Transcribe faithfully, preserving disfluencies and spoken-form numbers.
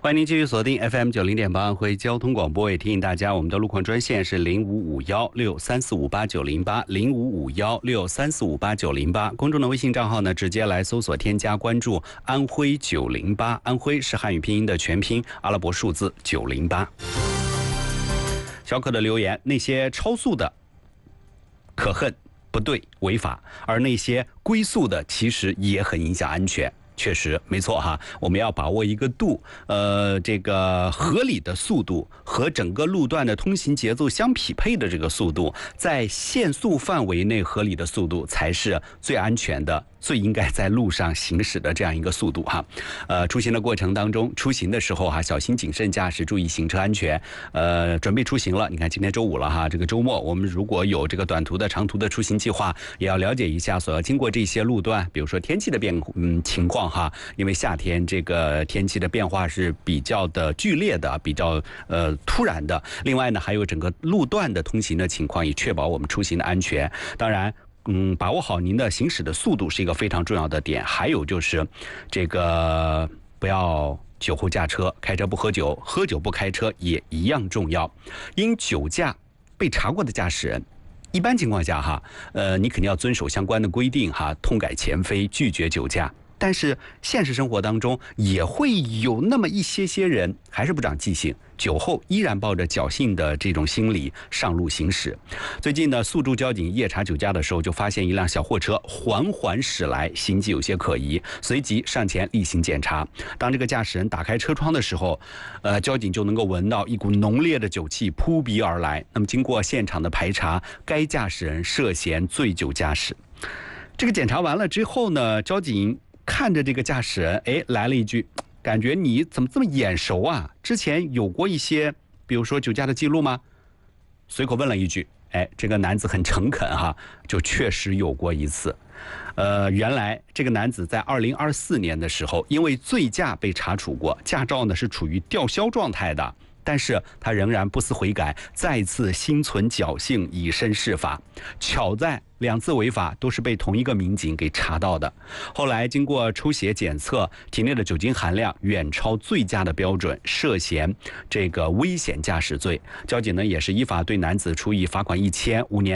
欢迎您继续锁定 F M 九零点八安徽交通广播，也提醒大家，我们的路况专线是零五五幺六三四五八九零八零五五幺六三四五八九零八。公众的微信账号呢，直接来搜索添加关注安徽九零八，安徽是汉语拼音的全拼，阿拉伯数字九零八。小可的留言：那些超速的可恨、不对、违法，而那些龟速的其实也很影响安全。确实没错哈，我们要把握一个度，呃，这个合理的速度和整个路段的通行节奏相匹配的这个速度，在限速范围内合理的速度才是最安全的，最应该在路上行驶的这样一个速度哈。呃，出行的过程当中，出行的时候哈，小心谨慎驾驶，注意行车安全。呃，准备出行了，你看今天周五了哈，这个周末我们如果有这个短途的、长途的出行计划，也要了解一下所要经过这些路段，比如说天气的变嗯情况哈，因为夏天这个天气的变化是比较的剧烈的，比较呃突然的。另外呢，还有整个路段的通行的情况，以确保我们出行的安全。当然。嗯，把握好您的行驶的速度是一个非常重要的点。还有就是，这个不要酒后驾车，开车不喝酒，喝酒不开车也一样重要。因酒驾被查过的驾驶人，一般情况下哈，呃，你肯定要遵守相关的规定哈，痛改前非，拒绝酒驾。但是现实生活当中也会有那么一些些人还是不长记性，酒后依然抱着侥幸的这种心理上路行驶。最近呢，宿州交警夜查酒驾的时候，就发现一辆小货车缓缓驶来，行迹有些可疑，随即上前例行检查。当这个驾驶人打开车窗的时候，呃，交警就能够闻到一股浓烈的酒气扑鼻而来。那么经过现场的排查，该驾驶人涉嫌醉酒驾驶。这个检查完了之后呢，交警看着这个驾驶人，哎，来了一句：“感觉你怎么这么眼熟啊？之前有过一些，比如说酒驾的记录吗？”随口问了一句，哎，这个男子很诚恳哈，就确实有过一次。呃，原来这个男子在二零二四年的时候，因为醉驾被查处过，驾照呢是处于吊销状态的。但是他仍然不思悔改，再次心存侥幸，以身试法。巧在两次违法都是被同一个民警给查到的。后来经过抽血检测，体内的酒精含量远超醉驾的标准，涉嫌这个危险驾驶罪。交警呢也是依法对男子处以罚款一千，五年